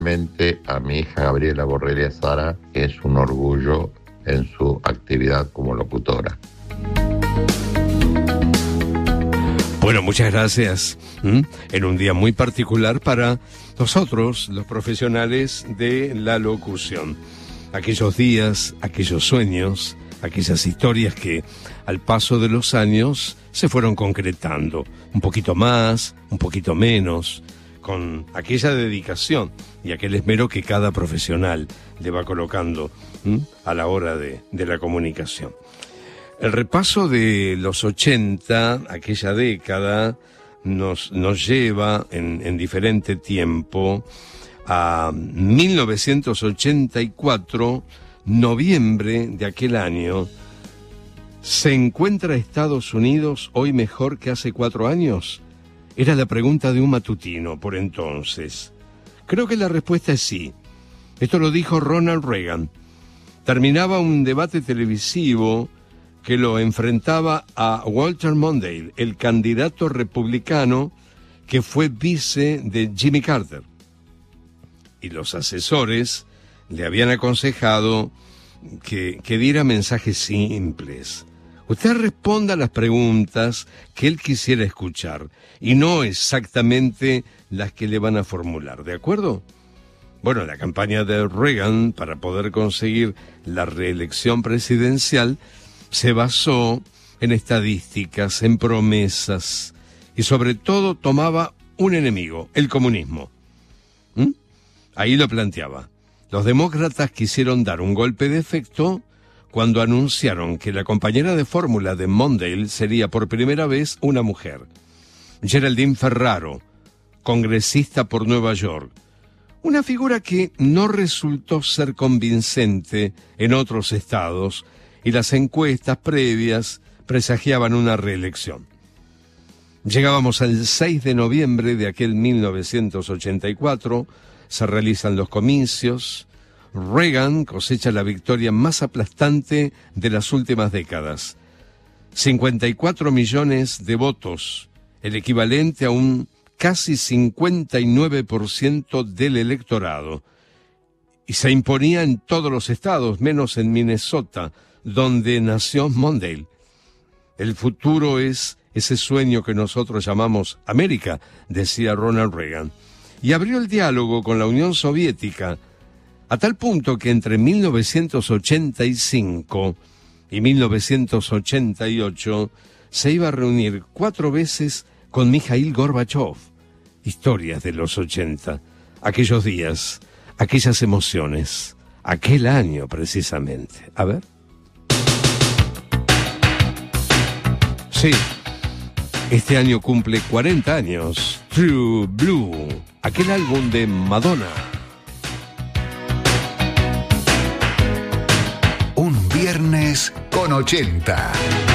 Mente a mi hija Gabriela Borrelia Sara es un orgullo en su actividad como locutora. Bueno, muchas gracias. En un día muy particular para nosotros, los profesionales de la locución. Aquellos días, aquellos sueños, aquellas historias que al paso de los años se fueron concretando. Un poquito más, un poquito menos, con aquella dedicación y aquel esmero que cada profesional le va colocando a la hora de la comunicación. El repaso de los 80, aquella década, nos lleva en diferente tiempo a 1984, noviembre de aquel año. ¿Se encuentra Estados Unidos hoy mejor que hace 4 años? Era la pregunta de un matutino por entonces. Creo que la respuesta es sí. Esto lo dijo Ronald Reagan. Terminaba un debate televisivo que lo enfrentaba a Walter Mondale, el candidato republicano que fue vice de Jimmy Carter. Y los asesores le habían aconsejado que diera mensajes simples. Usted responda a las preguntas que él quisiera escuchar y no exactamente las que le van a formular, ¿de acuerdo? Bueno, la campaña de Reagan para poder conseguir la reelección presidencial se basó en estadísticas, en promesas y sobre todo tomaba un enemigo, el comunismo. Ahí lo planteaba. Los demócratas quisieron dar un golpe de efecto cuando anunciaron que la compañera de fórmula de Mondale sería por primera vez una mujer. Geraldine Ferraro, congresista por Nueva York. Una figura que no resultó ser convincente en otros estados y las encuestas previas presagiaban una reelección. Llegábamos al 6 de noviembre de aquel 1984, se realizan los comicios. Reagan cosecha la victoria más aplastante de las últimas décadas. 54 millones de votos, el equivalente a un casi 59% del electorado. Y se imponía en todos los estados, menos en Minnesota, donde nació Mondale. El futuro es ese sueño que nosotros llamamos América, decía Ronald Reagan. Y abrió el diálogo con la Unión Soviética, a tal punto que entre 1985 y 1988 se iba a reunir 4 veces con Mikhail Gorbachev. Historias de los 80, aquellos días, aquellas emociones, aquel año precisamente. A ver. Sí, este año cumple 40 años, True Blue, aquel álbum de Madonna. Un viernes con 80.